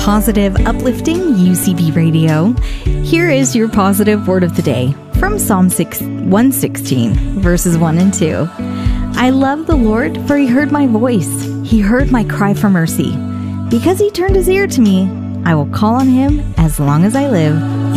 positive, uplifting UCB Radio. Here is your positive word of the day from Psalm 116, verses 1 and 2. I love the Lord, for he heard my voice. He heard my cry for mercy. Because he turned his ear to me, I will call on him as long as I live.